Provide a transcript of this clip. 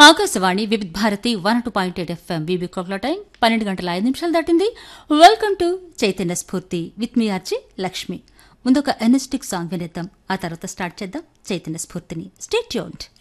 ఆకాశవాణి వివిధ Bharati 102.8 FM BB క్లాక్ల time 12 గంటల 5 నిమిషాలు దాటింది. వెల్కమ్ టు చైతన్య స్ఫూర్తి with me RG Lakshmi. ముందొక energetic song వినేద్దాం, ఆ తర్వాత స్టార్ట్ చేద్దాం చైతన్య స్ఫూర్తిని. Stay tuned.